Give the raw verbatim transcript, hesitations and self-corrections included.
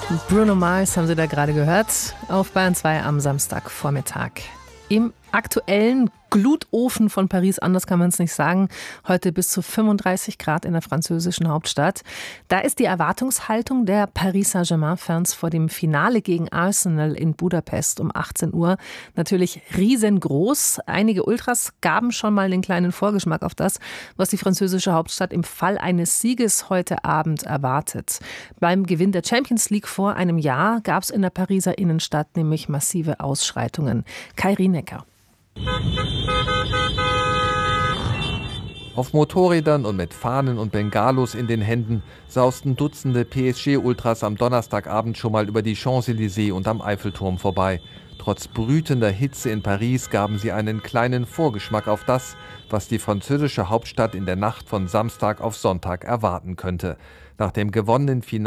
Bruno Mars haben Sie da gerade gehört, auf Bayern zwei am Samstagvormittag. Im aktuellen Glutofen von Paris, anders kann man es nicht sagen, heute bis zu fünfunddreißig Grad in der französischen Hauptstadt. Da ist die Erwartungshaltung der Paris Saint-Germain-Fans vor dem Finale gegen Arsenal in Budapest um achtzehn Uhr natürlich riesengroß. Einige Ultras gaben schon mal den kleinen Vorgeschmack auf das, was die französische Hauptstadt im Fall eines Sieges heute Abend erwartet. Beim Gewinn der Champions League vor einem Jahr gab es in der Pariser Innenstadt nämlich massive Ausschreitungen. Kai Rienecker. Auf Motorrädern und mit Fahnen und Bengalos in den Händen sausten Dutzende P S G-Ultras am Donnerstagabend schon mal über die Champs-Élysées und am Eiffelturm vorbei. Trotz brütender Hitze in Paris gaben sie einen kleinen Vorgeschmack auf das, was die französische Hauptstadt in der Nacht von Samstag auf Sonntag erwarten könnte. Nach dem gewonnenen Finale